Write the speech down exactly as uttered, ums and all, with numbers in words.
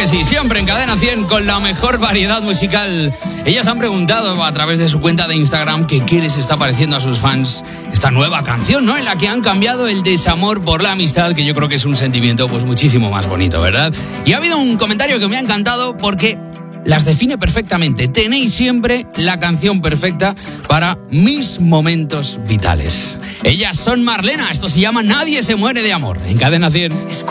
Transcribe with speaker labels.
Speaker 1: sí, siempre en Cadena cien con la mejor variedad musical. Ellas han preguntado a través de su cuenta de Instagram que qué les está pareciendo a sus fans esta nueva canción, ¿no? En la que han cambiado el desamor por la amistad, que yo creo que es un sentimiento pues muchísimo más bonito, ¿verdad? Y ha habido un comentario que me ha encantado porque las define perfectamente. Tenéis siempre la canción perfecta para mis momentos vitales. Ellas son Marlena, esto se llama Nadie se muere de amor, en Cadena cien.